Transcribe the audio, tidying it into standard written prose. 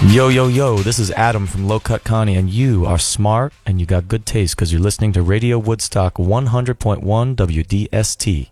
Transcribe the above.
Yo, yo, yo, this is Adam from Low Cut Connie, and you are smart and you got good taste because you're listening to Radio Woodstock 100.1 WDST.